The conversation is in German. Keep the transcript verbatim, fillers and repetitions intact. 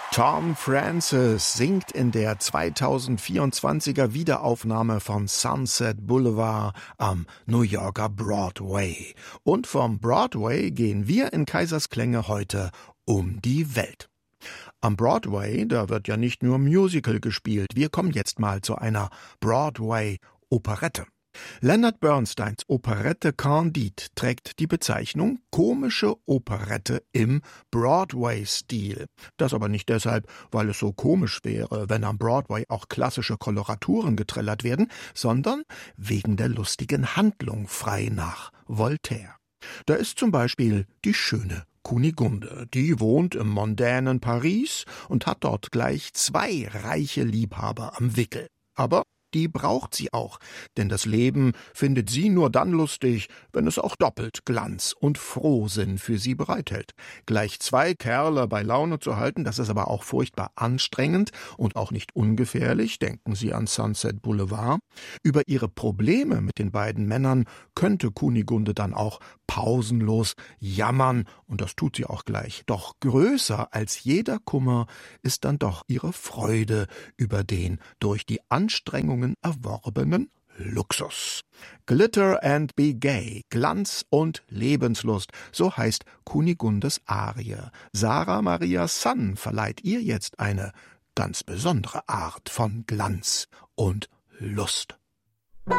Tom Francis singt in der zweitausendvierundzwanziger Wiederaufnahme von Sunset Boulevard am New Yorker Broadway. Und vom Broadway gehen wir in Kaisersklänge heute um die Welt. Am Broadway, da wird ja nicht nur Musical gespielt. Wir kommen jetzt mal zu einer Broadway-Operette. Leonard Bernsteins Operette Candide trägt die Bezeichnung komische Operette im Broadway-Stil. Das aber nicht deshalb, weil es so komisch wäre, wenn am Broadway auch klassische Koloraturen getrellert werden, sondern wegen der lustigen Handlung, frei nach Voltaire. Da ist zum Beispiel die schöne Kunigunde. Die wohnt im mondänen Paris und hat dort gleich zwei reiche Liebhaber am Wickel. Aber die braucht sie auch, denn das Leben findet sie nur dann lustig, wenn es auch doppelt Glanz und Frohsinn für sie bereithält. Gleich zwei Kerle bei Laune zu halten, das ist aber auch furchtbar anstrengend und auch nicht ungefährlich, denken Sie an Sunset Boulevard. Über ihre Probleme mit den beiden Männern könnte Kunigunde dann auch pausenlos jammern, und das tut sie auch gleich. Doch größer als jeder Kummer ist dann doch ihre Freude über den durch die Anstrengungen erworbenen Luxus. Glitter and be gay, Glanz und Lebenslust, so heißt Kunigundes Arie. Sarah Maria Sun verleiht ihr jetzt eine ganz besondere Art von Glanz und Lust.